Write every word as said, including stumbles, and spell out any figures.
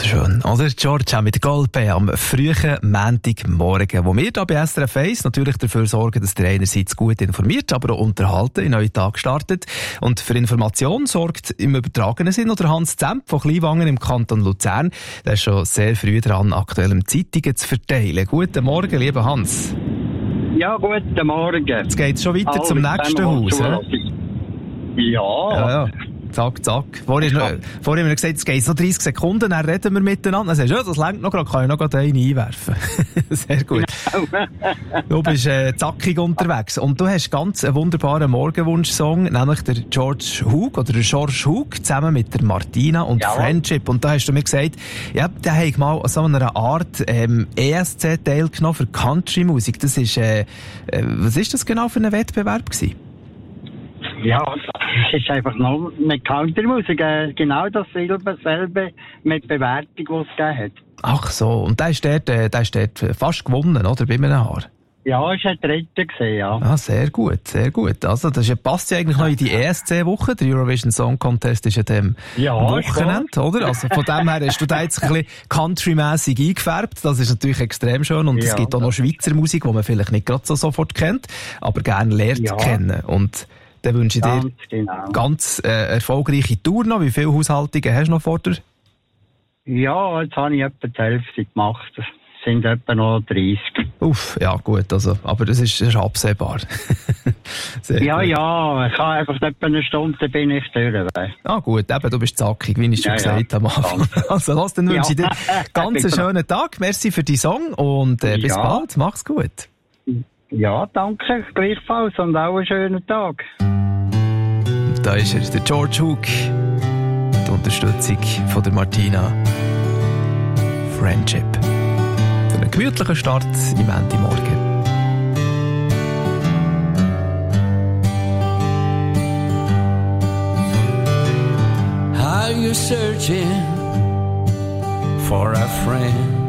Wunderschön. Oder George auch mit Golpe am frühen Montagmorgen, wo wir hier bei S R F eins natürlich dafür sorgen, dass ihr einerseits gut informiert, aber auch unterhalten in euren Tag startet. Und für Information sorgt im übertragenen Sinn oder Hans Zemp von Kleinwangen im Kanton Luzern. Der ist schon sehr früh dran, aktuelle Zeitungen zu verteilen. Guten Morgen, lieber Hans. Ja, guten Morgen. Jetzt geht es schon weiter Hallo, zum nächsten Haus. Ja. Ja, ja. Zack, zack. Vorhin, noch, vorhin haben wir gesagt, es geht noch dreißig Sekunden, dann reden wir miteinander. Dann sagst du, ja, das längt noch gerade, kann ich noch gerade einen einwerfen. Sehr gut. Du bist äh, zackig unterwegs. Und du hast ganz einen wunderbaren Morgenwunsch-Song, nämlich der George Hug, oder der George Hug, zusammen mit der Martina und ja. Friendship. Und da hast du mir gesagt, ja, der hat mal so einer Art ähm, E S C-Teil genommen für Country-Musik. Das ist, äh, äh, was ist das genau für ein Wettbewerb gewesen? Ja, es ist einfach noch mit Country-Musik äh, genau dasselbe, dasselbe mit Bewertung, die es gegeben hat. Ach so, und der ist dort, äh, der ist dort fast gewonnen, oder? Bei einem Haar. Ja, es hat Dritter gesehen, ja. Ah, sehr gut, sehr gut. Also, das ist, passt ja eigentlich noch in die E S C-Woche. Der Eurovision Song Contest ist ja dem ja, Wochenende, oder? Also, von dem her hast du da jetzt ein bisschen country-mässig eingefärbt. Das ist natürlich extrem schön. Und ja, es gibt auch noch Schweizer Musik, die man vielleicht nicht gerade so sofort kennt, aber gerne lernt ja. kennen. Und dann wünsche ich dir ganz, genau. ganz äh, erfolgreiche Tour noch. Wie viele Haushaltungen hast du noch vor dir? Ja, jetzt habe ich etwa die Hälfte gemacht. Das sind etwa noch dreißig. Uff, ja gut, also, aber das ist, das ist absehbar. ja, gut. ja, ich habe einfach etwa eine Stunde, dann bin ich durch. Ah gut, eben, du bist zackig, wie ich schon ja, gesagt ja. habe. Also los, dann wünsche ich dir ganz einen schönen Tag. Merci für die Song und äh, bis ja. bald. Mach's gut. Ja, danke, gleichfalls und auch einen schönen Tag. Da ist er, der George Hug. Die Unterstützung von der Martina. Friendship. Für einen gemütlichen Start im Montagmorgen. Are you searching for a friend?